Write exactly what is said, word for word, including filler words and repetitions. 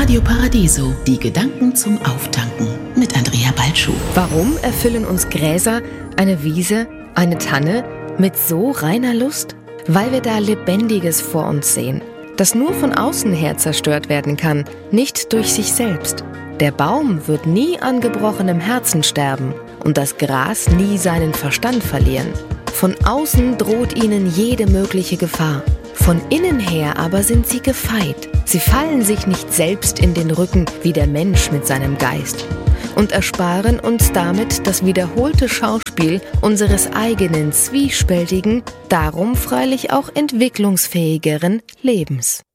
Radio Paradiso, die Gedanken zum Auftanken mit Andrea Balschuh. Warum erfüllen uns Gräser, eine Wiese, eine Tanne mit so reiner Lust? Weil wir da Lebendiges vor uns sehen, das nur von außen her zerstört werden kann, nicht durch sich selbst. Der Baum wird nie an gebrochenem Herzen sterben und das Gras nie seinen Verstand verlieren. Von außen droht ihnen jede mögliche Gefahr. Von innen her aber sind sie gefeit. Sie fallen sich nicht selbst in den Rücken wie der Mensch mit seinem Geist und ersparen uns damit das wiederholte Schauspiel unseres eigenen zwiespältigen, darum freilich auch entwicklungsfähigeren Lebens.